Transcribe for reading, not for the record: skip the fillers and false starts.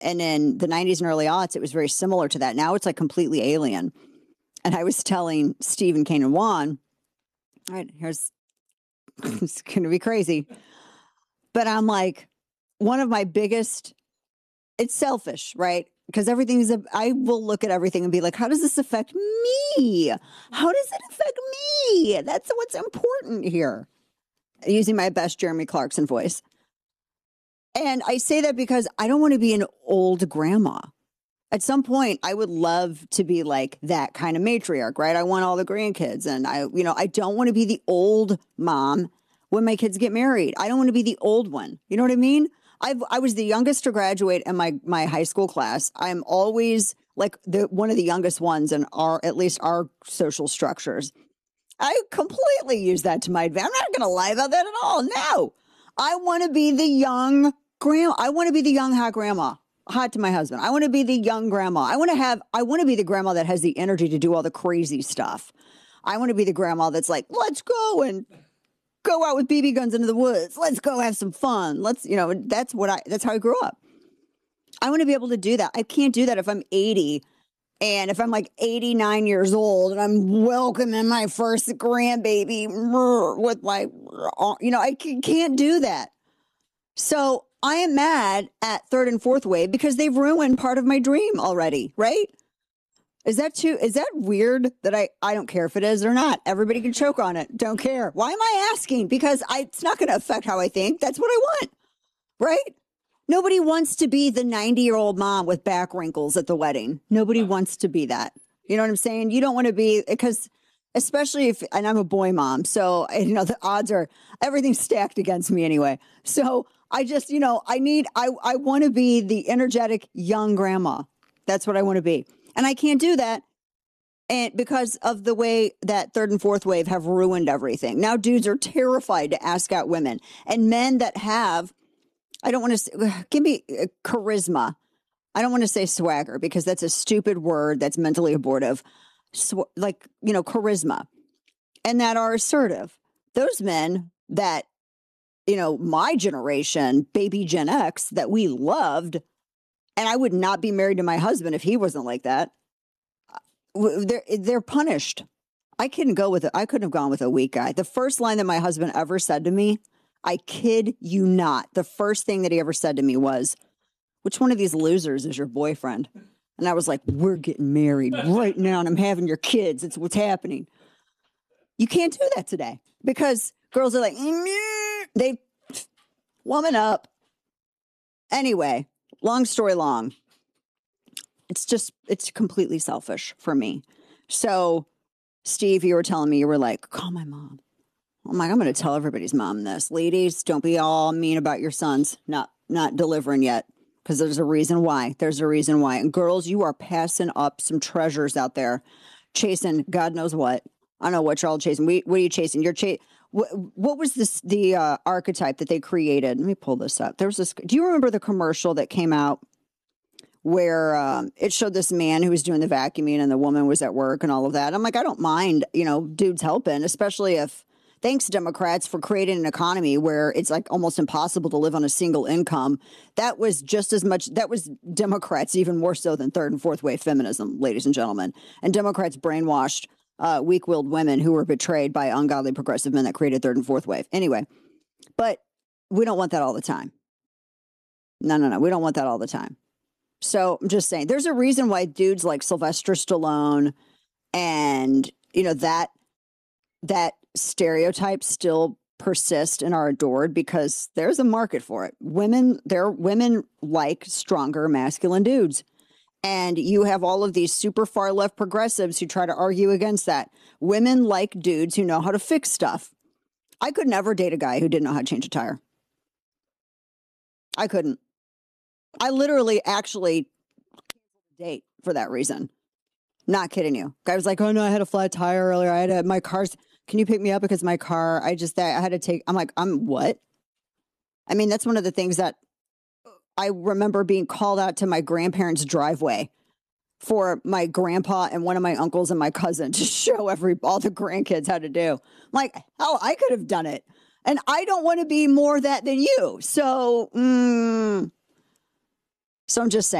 And in the 90s and early aughts, it was very similar to that. Now it's like completely alien. And I was telling Stephen, Kane, and Juan, all right, here's, it's going to be crazy. But I'm like, one of my biggest, it's selfish, right? Because I will look at everything and be like, how does this affect me? How does it affect me? That's what's important here. Using my best Jeremy Clarkson voice. And I say that because I don't want to be an old grandma. At some point, I would love to be like that kind of matriarch, right? I want all the grandkids. And I don't want to be the old mom when my kids get married. I don't want to be the old one. You know what I mean? I was the youngest to graduate in my high school class. I'm always like one of the youngest ones in at least our social structures. I completely use that to my advantage. I'm not going to lie about that at all. No, I want to be the young grandma. I want to be the young hot grandma. Hot to my husband. I want to be the young grandma. I want to be the grandma that has the energy to do all the crazy stuff. I want to be the grandma that's like, let's go and go out with BB guns into the woods. Let's go have some fun. That's how I grew up. I want to be able to do that. I can't do that if I'm 80 and if I'm like 89 years old and I'm welcoming my first grandbaby with my, I can't do that. So I am mad at third and fourth wave because they've ruined part of my dream already, right? Is that weird that I don't care if it is or not? Everybody can choke on it. Don't care. Why am I asking? Because it's not going to affect how I think. That's what I want, right? Nobody wants to be the 90-year-old mom with back wrinkles at the wedding. Nobody wants to be that. You know what I'm saying? You don't want to be, because especially and I'm a boy mom, so, the odds are, everything's stacked against me anyway. So I just, I want to be the energetic young grandma. That's what I want to be. And I can't do that. And because of the way that third and fourth wave have ruined everything. Now dudes are terrified to ask out women. And men that have, I don't want to say, give me charisma. I don't want to say swagger because that's a stupid word that's mentally abortive. Charisma. And that are assertive. Those men that, my generation, baby Gen X, that we loved, and I would not be married to my husband if he wasn't like that. They're punished. I couldn't have gone with a weak guy. The first line that my husband ever said to me, I kid you not, the first thing that he ever said to me was, which one of these losers is your boyfriend? And I was like, we're getting married right now and I'm having your kids. It's what's happening. You can't do that today because girls are like, they woman up. Anyway, long story long, it's completely selfish for me. So, Steve, you were telling me, you were like, call my mom. I'm like, I'm going to tell everybody's mom this. Ladies, don't be all mean about your sons not delivering yet, because there's a reason why. There's a reason why. And girls, you are passing up some treasures out there, chasing God knows what. I don't know what you're all chasing. What are you chasing? What was the archetype that they created? Let me pull this up. There was this. Do you remember the commercial that came out where it showed this man who was doing the vacuuming and the woman was at work and all of that? I'm like, I don't mind, dudes helping, especially if, thanks Democrats for creating an economy where it's like almost impossible to live on a single income. That was just as much, that was Democrats even more so than third and fourth wave feminism, ladies and gentlemen. And Democrats brainwashed weak-willed women who were betrayed by ungodly progressive men that created third and fourth wave. Anyway, but we don't want that all the time. No. We don't want that all the time. So I'm just saying, there's a reason why dudes like Sylvester Stallone and, that stereotypes still persist and are adored because there's a market for it. Women like stronger masculine dudes. And you have all of these super far left progressives who try to argue against that. Women like dudes who know how to fix stuff. I could never date a guy who didn't know how to change a tire. I couldn't. I literally actually canceled a date for that reason. Not kidding you. Guy was like, oh no, I had a flat tire earlier. My car's, can you pick me up because my car, I had to take, I'm like, what? I mean, that's one of the things that I remember being called out to my grandparents' driveway for my grandpa and one of my uncles and my cousin to show all the grandkids how to do. I'm like, hell, I could have done it. And I don't want to be more that than you. So So I'm just saying.